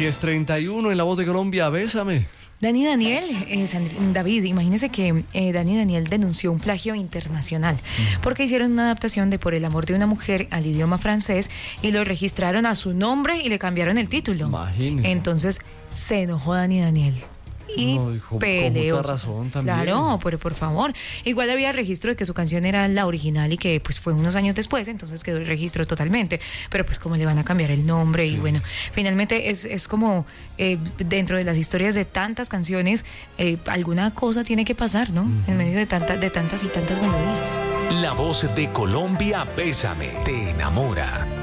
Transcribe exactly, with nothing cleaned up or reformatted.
diez treinta y uno en La Voz de Colombia, bésame. Dani Daniel, eh, Sandri- David, imagínese que eh, Dani Daniel denunció un plagio internacional porque hicieron una adaptación de Por el amor de una mujer al idioma francés y lo registraron a su nombre y le cambiaron el título. Imagínese. Entonces se enojó Dani Daniel y No, con- con peleó. mucha razón también. Claro, pero por favor. Igual había registro de que su canción era la original y que pues fue unos años después, entonces quedó el registro totalmente. Pero pues como le van a cambiar el nombre Sí. y bueno, finalmente es, es como eh, dentro de las historias de tantas canciones, eh, alguna cosa tiene que pasar, ¿no? Uh-huh. En medio de, tanta, de tantas y tantas melodías. La Voz de Colombia, bésame, te enamora.